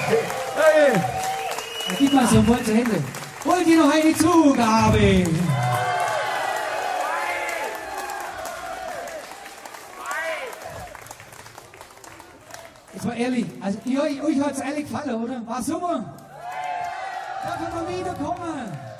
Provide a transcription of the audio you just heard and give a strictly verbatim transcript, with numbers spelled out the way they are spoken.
Hey. Gib mal so ein Hände. Wollt ihr noch eine Zugabe? Jetzt mal ehrlich, also ihr, euch hat es ehrlich gefallen, oder? War super? Darf ich mal wiederkommen?